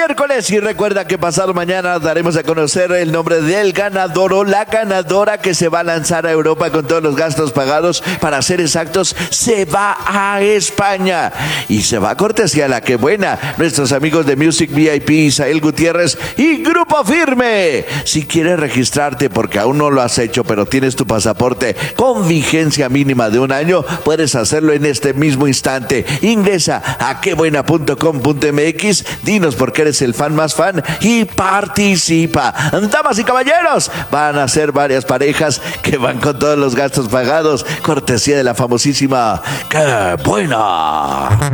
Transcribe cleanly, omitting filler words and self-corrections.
miércoles y recuerda que pasado mañana daremos a conocer el nombre del ganador o la ganadora que se va a lanzar a Europa con todos los gastos pagados. Para ser exactos, se va a España y se va a cortesía La Que Buena, nuestros amigos de Music VIP, Isael Gutiérrez y Grupo Firme. Si quieres registrarte porque aún no lo has hecho, pero tienes tu pasaporte con vigencia mínima de un año, puedes hacerlo en este mismo instante. Ingresa a quebuena.com.mx, dinos por qué eres el fan más fan y participa. Damas y caballeros, van a ser varias parejas que van con todos los gastos pagados, cortesía de la famosísima ¡Qué Buena!